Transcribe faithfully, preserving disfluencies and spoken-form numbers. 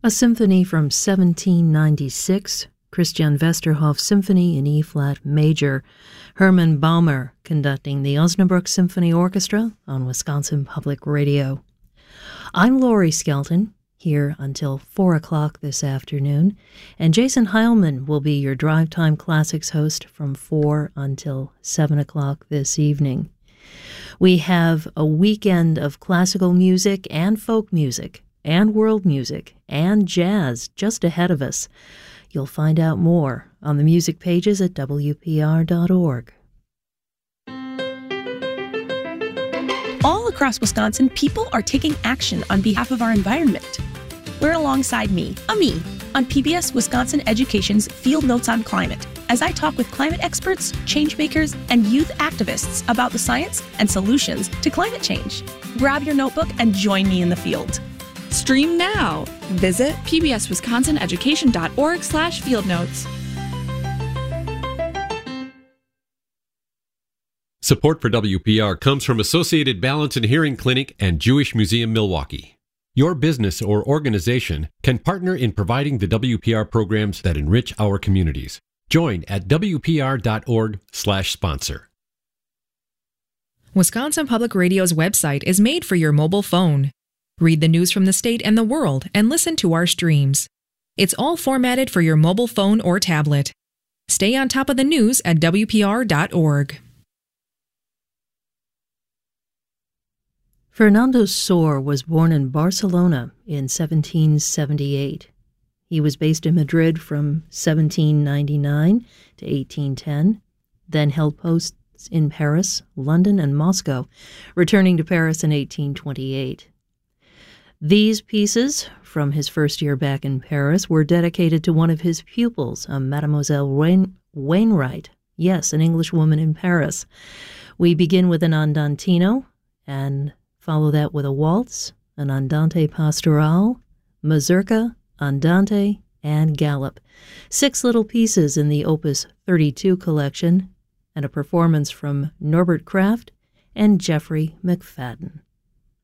A symphony from seventeen ninety-six, Christian Westerhoff Symphony in E-flat major. Herman Baumer conducting the Osnabrück Symphony Orchestra on Wisconsin Public Radio. I'm Lori Skelton, here until four o'clock this afternoon, and Jason Heilman will be your Drive Time Classics host from four until seven o'clock this evening. We have a weekend of classical music and folk music and world music and jazz just ahead of us. You'll find out more on the music pages at W P R dot org. All across Wisconsin, people are taking action on behalf of our environment. We're alongside me, Ami, on P B S Wisconsin Education's Field Notes on Climate, as I talk with climate experts, change makers, and youth activists about the science and solutions to climate change. Grab your notebook and join me in the field. Stream now. Visit pbswisconsineducation.org slash field notes. Support for W P R comes from Associated Balance and Hearing Clinic and Jewish Museum Milwaukee. Your business or organization can partner in providing the W P R programs that enrich our communities. Join at wpr.org slash sponsor. Wisconsin Public Radio's website is made for your mobile phone. Read the news from the state and the world and listen to our streams. It's all formatted for your mobile phone or tablet. Stay on top of the news at W P R dot org. Fernando Sor was born in Barcelona in seventeen seventy-eight. He was based in Madrid from seventeen ninety-nine to eighteen ten, then held posts in Paris, London, and Moscow, returning to Paris in eighteen twenty-eight. These pieces, from his first year back in Paris, were dedicated to one of his pupils, a Mademoiselle Wain- Wainwright, yes, an Englishwoman in Paris. We begin with an andantino and follow that with a waltz, an andante pastoral, mazurka, andante, and gallop. Six little pieces in the Opus thirty-two collection, and a performance from Norbert Kraft and Jeffrey McFadden.